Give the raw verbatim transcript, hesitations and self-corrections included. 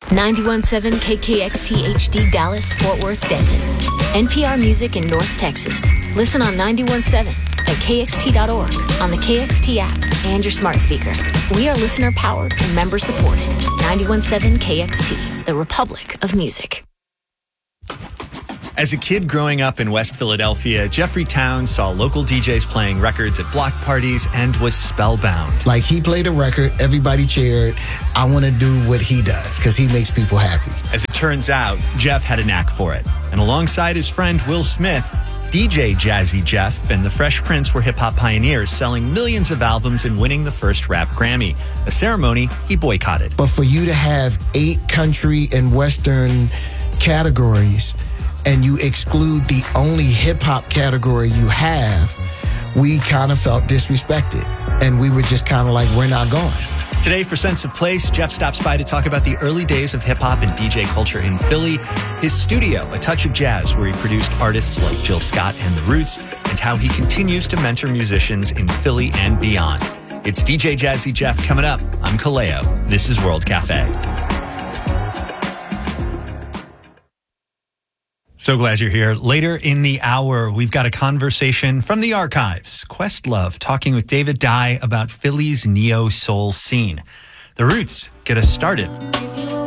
ninety-one point seven K K X T H D Dallas, Fort Worth, Denton. N P R Music in North Texas. Listen on ninety-one point seven at K X T dot org, on the K X T app, and your smart speaker. We are listener-powered and member-supported. ninety-one point seven K X T, the Republic of Music. As a kid growing up in West Philadelphia, Jeffrey Towns saw local D Js playing records at block parties and was spellbound. Like, he played a record, everybody cheered. I want to do what he does because he makes people happy. As it turns out, Jeff had a knack for it. And alongside his friend Will Smith, D J Jazzy Jeff and the Fresh Prince were hip-hop pioneers, selling millions of albums and winning the first rap Grammy, a ceremony he boycotted. But for you to have eight country and Western categories and you exclude the only hip-hop category you have, we kind of felt disrespected. And we were just kind of like, we're not going. Today, for Sense of Place, Jeff stops by to talk about the early days of hip-hop and D J culture in Philly, his studio, A Touch of Jazz, where he produced artists like Jill Scott and The Roots, and how he continues to mentor musicians in Philly and beyond. It's D J Jazzy Jeff coming up. I'm Kaleo. This is World Cafe. So glad you're here. Later in the hour, we've got a conversation from the archives. Questlove talking with David Dye about Philly's neo-soul scene. The Roots get us started.